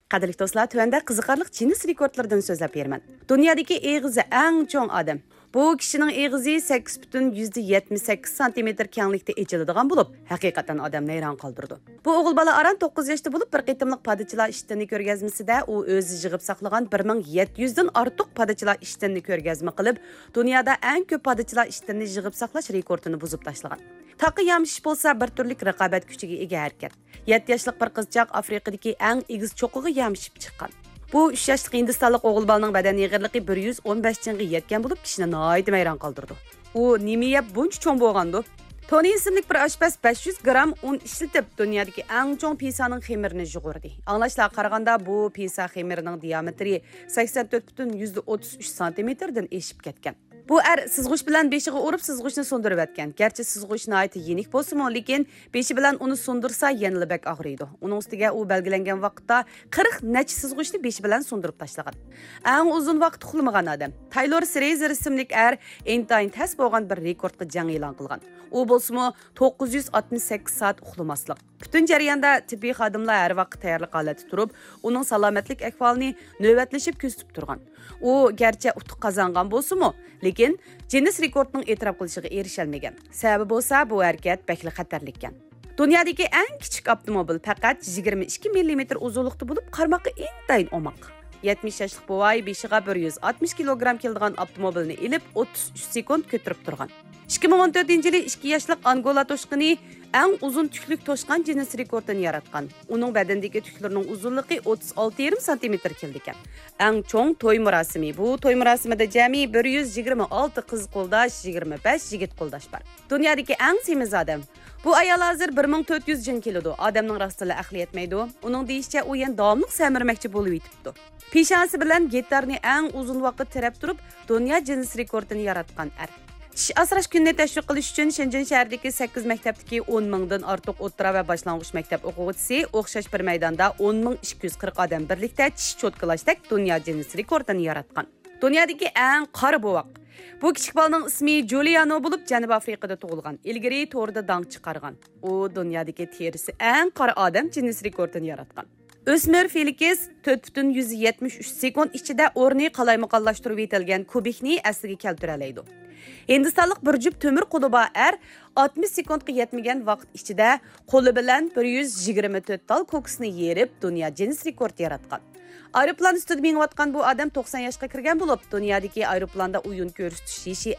Qadrli do'stlar, tövəndə qiziqarlıq cins rekordlardan so'zlab beraman. Dunyodagi eg'izi eng cho'ng odam. Bu kishining eg'izi 8,78 cm kenglikda echiladigan bo'lib, haqiqatan odamni hayron qoldirdi. Bu o'g'il bola aran 9 yoshda bo'lib, bir qitimliq padachilar ishtinni ko'rgazmasida u o'zi yig'ib saqlagan 1700 dan ortiq padachilar ishtinni ko'rgazma qilib, dunyoda eng ko'p padachilar ishtinni yig'ib saqlash rekordini buzib tashlagan. Taqi yamshish bo'lsa bir turlik raqobat kuchiga ega harakat. 7 yoshlik bir qizchaq Afrikadagi eng egiz cho'qiga yamshib chiqqan. Bu 3 yoshlik Hindistonlik o'g'il bolaning badan yig'irligi 115 chingga yetgan bo'lib, kishini nihoyat hayron qoldirdi. U nima yeb buncha cho'ng bo'lgandi? Tony ismli bir oshpaz 500 gram un ishlatib, dunyodagi eng cho'ng pisaning xemirini yug'urdi. Anglashlarga qaraganda bu pisa xemirining diametri 84,33 cm dan eshib ketgan. Bu sizg'uch bilan beshiga urib sizg'uchni so'ndirib atgan. Garchi sizg'uch nihoyat yenik bo'lsa-mu, lekin beshi bilan uni so'ndirsa yanada bak og'riydi. Uning ustiga u belgilangan vaqtda 40 necha sizg'uchni beshi bilan so'ndirib tashlagan. Eng uzun vaqt uxlamagan odam. Taylor Fraser ismli intayin tas bo'lgan bir rekordga jang e'lon qilgan. U bo'lsa-mu 968 soat uxlamaslik. Butun jarayonda tibbiy xodimlar har vaqt tayyorlik holatda turib, uning salomatlik ahvolini navbatlashib kuzatib turgan. U garchi utuq qozongan bo'lsa-mu, lekin Guinness rekordning e'tirof qilishiga erisha olmagan. Sababi bo'lsa, bu harakat bakli xatarli ekan. Dunyodagi eng kichik avtomobil faqat 22 mm uzunlikda bo'lib, qarmoqqa intayin omoq. 70 yoshlik buvay beshiga 160 kg keladigan avtomobilni ilib 33 sekund ko'tarib turgan. 2014-yili 2 yoshlik Angola toshqini eng uzun tuklik toshqan Guinness rekordini yaratgan. Uning badandagi tuklarining uzunligi 36,5 cm keldi ekan. Eng cho'ng to'y murosimi. Bu to'y murosimida jami 126 qiz qo'ldash, 25 yigit qo'ldash bor. Dunyodagi eng semiz odam. Bu ayol hozir 1400 jin keladi. Odamning rostila aqli yetmaydi. Uning deyishicha, u yana davomli samirmoqchi bo'lib yetibdi. Peshonasi bilan gitarni eng uzun vaqt tirab turib, dunyo Guinness rekordini yaratgan Tish asrash kunini tashviq qilish uchun Shenzhen shahridagi 8 maktabdagi 10 mingdan ortiq o'rta va boshlang'ich maktab o'quvchisi o'xshash bir maydonda 10,240 odam birlikda tish cho'tkalashdak dunyo Guinness rekordini yaratgan. Dunyodagi eng qari bovoq. Bu kichik bolaning ismi Giuliano bo'lib, Janubiy Afrikada tug'ilgan. Ilgari to'rda dong chiqargan. U dunyodagi terisi eng qari odam Guinness rekordini yaratgan. O'smir Felix 4,173 sekund ichida o'rni qalaymaqonlashtirib yetilgan kubikni asliga keltira oladi. Hindistonlik bir jup temir qo'li bor 60 sekundga yetmagan vaqt ichida qo'li bilan 124 tal kokusni yerib, dunyo Guinness rekord yaratgan. Aeroplan ustida minayotgan bu odam 90 yoshga kirgan bo'lib, dunyodagi aeroplanda o'yin ko'rsatish